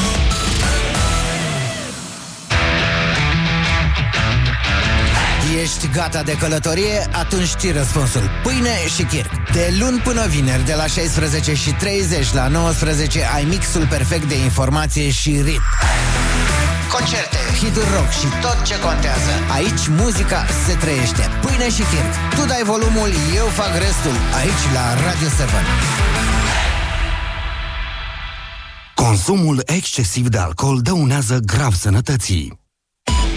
Ești Ești gata de călătorie? Atunci știi răspunsul. Pâine și Kirk. De luni până vineri, de la șaisprezece și treizeci la nouăsprezece, ai mixul perfect de informație și ritm. Concerte, hituri rock și tot ce contează. Aici muzica se trăiește. Pâine și Kirk. Tu dai volumul, eu fac restul. Aici la Radio șapte. Consumul excesiv de alcool dăunează grav sănătății.